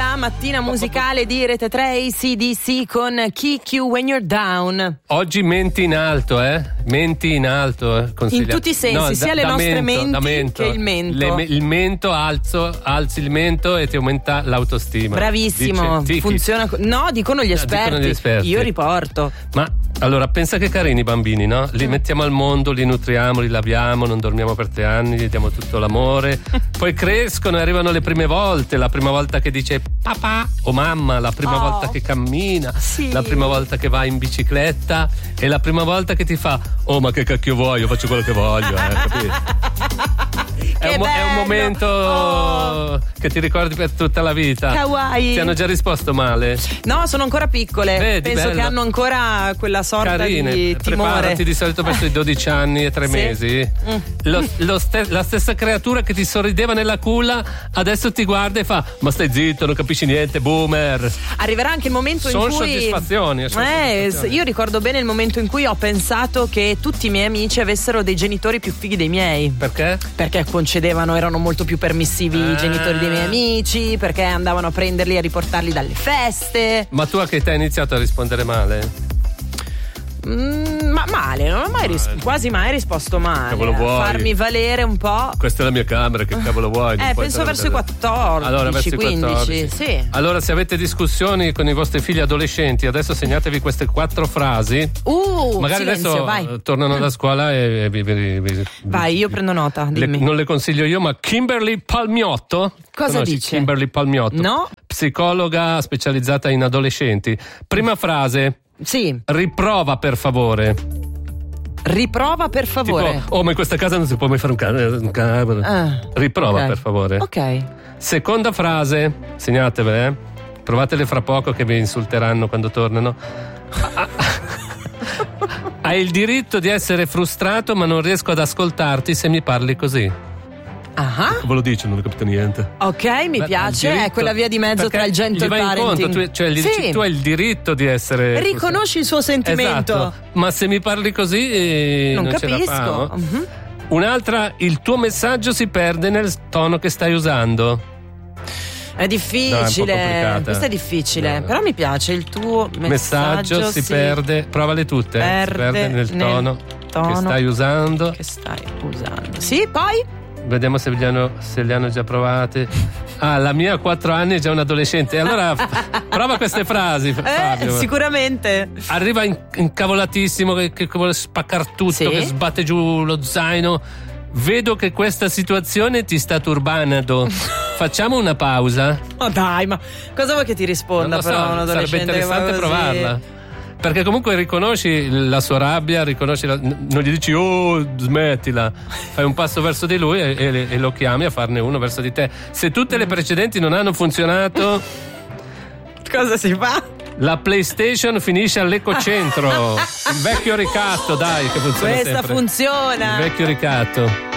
la mattina musicale di Rete 3 AC/DC con Kick You When You're Down. Oggi menti in alto, Menti in alto, in tutti i sensi, sia le nostre menti che il mento. Il mento, alzi il mento e ti aumenta l'autostima. Bravissimo, funziona. No, dicono gli esperti. Io riporto. Ma allora, pensa che carini i bambini, no? Li mettiamo al mondo, li nutriamo, li laviamo, non dormiamo per 3 anni, gli diamo tutto l'amore. Poi crescono e arrivano le prime volte, la prima volta che dice papà o mamma, la prima volta che cammina, la prima volta che va in bicicletta e la prima volta che ti fa oh ma che cacchio vuoi, io faccio quello che voglio, capito? È un momento che ti ricordi per tutta la vita. Kawaii. Ti hanno già risposto male? No, sono ancora piccole. Vedi, penso bello. che hanno ancora quella sorta Carine. di timore. Preparati di solito verso i 12 anni e 3 mesi. La stessa creatura che ti sorrideva nella culla adesso ti guarda e fa ma stai zitto, non capisci niente, boomer. Arriverà anche il momento in cui soddisfazioni. Io ricordo bene il momento in cui ho pensato che tutti i miei amici avessero dei genitori più fighi dei miei. Perché? Perché concedevano, erano molto più permissivi i genitori dei miei amici, perché andavano a prenderli e a riportarli dalle feste. Ma tu a che età hai iniziato a rispondere male? Ma male, non ho mai quasi mai risposto male. Cavolo vuoi? Farmi valere un po'. Questa è la mia camera, che cavolo vuoi? Penso verso i 14, allora, verso 15, 14. sì. Allora, se avete discussioni con i vostri figli adolescenti, adesso segnatevi queste 4 frasi. Magari silenzio, adesso vai. tornano da scuola e vai, io prendo nota, dimmi. Non le consiglio io, ma Kimberly Palmiotto. Cosa Conosci dice? Kimberly Palmiotto? No. Psicologa specializzata in adolescenti. Prima frase. Sì. Riprova per favore. Riprova per favore. Tipo, ma in questa casa non si può mai fare un cavolo. Riprova per favore. Ok. Seconda frase, segnatevele, provatele fra poco che vi insulteranno quando tornano. Hai il diritto di essere frustrato, ma non riesco ad ascoltarti se mi parli così. Ve lo dice, non ho capito niente. Ok, mi piace, è quella via di mezzo tra il gentle parenting. Tu hai il diritto di essere. Riconosci il suo sentimento. Esatto. Ma se mi parli così non capisco. Ce la fa, Un'altra, il tuo messaggio si perde nel tono che stai usando. È difficile, questa è difficile, però mi piace il tuo messaggio si perde, provale tutte, si perde nel tono che stai usando. Sì, poi? Vediamo se li hanno già provate. La mia a 4 anni è già un adolescente. Allora prova queste frasi, Fabio. Sicuramente. Arriva incavolatissimo che vuole spaccar tutto, che sbatte giù lo zaino. Vedo che questa situazione ti sta turbando. Facciamo una pausa? Ma dai, ma cosa vuoi che ti risponda? Non lo so, un adolescente sarebbe interessante provarla. Perché comunque riconosci la sua rabbia, non gli dici smettila, fai un passo verso di lui e lo chiami a farne uno verso di te. Se tutte le precedenti non hanno funzionato, cosa si fa? La PlayStation finisce all'ecocentro. Il vecchio ricatto, dai, che funziona Questa sempre. funziona. Il vecchio ricatto.